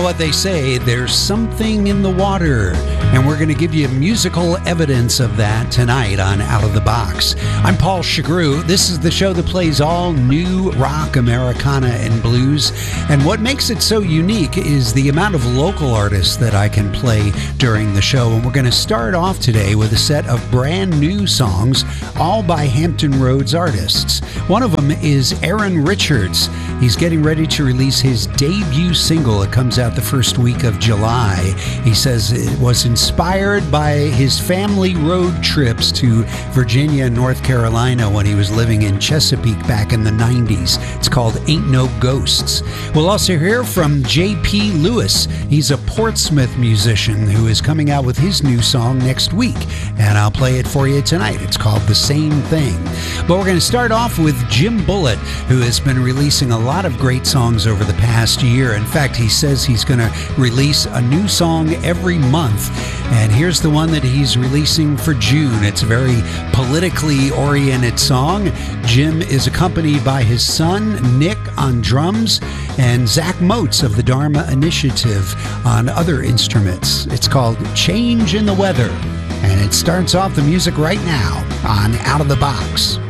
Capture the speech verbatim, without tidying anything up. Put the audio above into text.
what they say, there's something in the water, and we're going to give you musical evidence of that tonight on Out of the Box. I'm Paul Chagru. This is the show that plays all new rock, Americana, and blues, and what makes it so unique is the amount of local artists that I can play during the show, and we're going to start off today with a set of brand new songs, all by Hampton Roads artists. One of them is Aaron Richards. He's getting ready to release his debut single. It comes out the first week of July. He says it was inspired by his family road trips to Virginia and North Carolina when he was living in Chesapeake back in the nineties. It's called Ain't No Ghosts. We'll also hear from J P Lewis. He's a Portsmouth musician who is coming out with his new song next week, and I'll play it for you tonight. It's called The Same Thing. But we're going to start off with Jim Bullitt, who has been releasing a lot of great songs over the past year. In fact, he says he's going to release a new song every month, and here's the one that he's releasing for June. It's a very politically oriented song. Jim is accompanied by his son, Nick, on drums, and Zach Motes of the Dharma Initiative on other instruments. It's called Change in the Weather, and it starts off the music right now on Out of the Box.